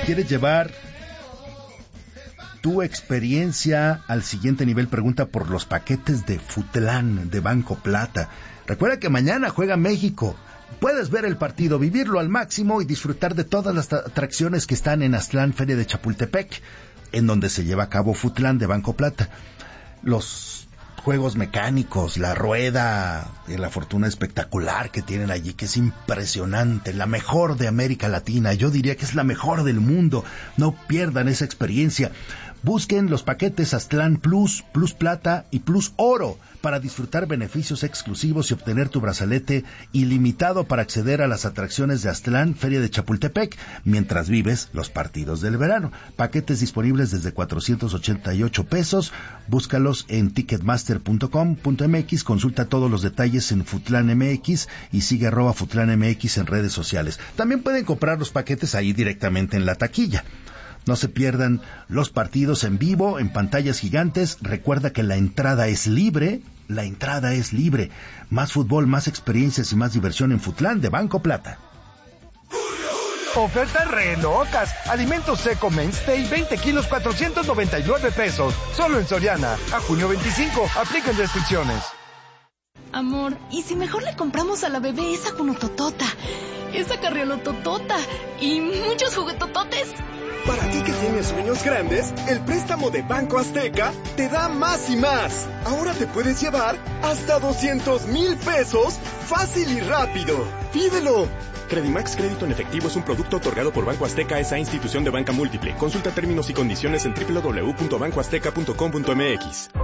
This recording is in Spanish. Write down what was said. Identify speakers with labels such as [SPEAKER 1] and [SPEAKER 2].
[SPEAKER 1] ¿Quieres llevar tu experiencia al siguiente nivel? Pregunta por los paquetes de Futlán de Banco Plata. Recuerda que mañana juega México. Puedes ver el partido, vivirlo al máximo y disfrutar de todas las atracciones que están en Aztlán, Feria de Chapultepec, en donde se lleva a cabo Futlán de Banco Plata. Los juegos mecánicos, la rueda de la fortuna espectacular que tienen allí, que es impresionante, la mejor de América Latina, yo diría que es la mejor del mundo. No pierdan esa experiencia. Busquen los paquetes Aztlán Plus, Plus Plata y Plus Oro para disfrutar beneficios exclusivos y obtener tu brazalete ilimitado para acceder a las atracciones de Aztlán, Feria de Chapultepec, mientras vives los partidos del verano. Paquetes disponibles desde 488 pesos. Búscalos en ticketmaster.com.mx, consulta todos los detalles en Futlán MX y sigue @Futlán MX en redes sociales. También pueden comprar los paquetes ahí directamente en la taquilla. No se pierdan los partidos en vivo, en pantallas gigantes. Recuerda que la entrada es libre. La entrada es libre. Más fútbol, más experiencias y más diversión en Futlán de Banco Plata.
[SPEAKER 2] Ofertas re locas. Alimento seco Mainstay, 20 kilos, 499 pesos. Solo en Soriana. A junio 25. Aplican restricciones.
[SPEAKER 3] Amor, ¿y si mejor le compramos a la bebé esa cunototota, esa carriolototota y muchos juguetototes?
[SPEAKER 4] Para ti que tienes sueños grandes, el préstamo de Banco Azteca te da más y más. Ahora te puedes llevar hasta 200,000 pesos fácil y rápido. ¡Pídelo! Credimax Crédito en Efectivo es un producto otorgado por Banco Azteca, esa institución de banca múltiple. Consulta términos y condiciones en www.bancoazteca.com.mx.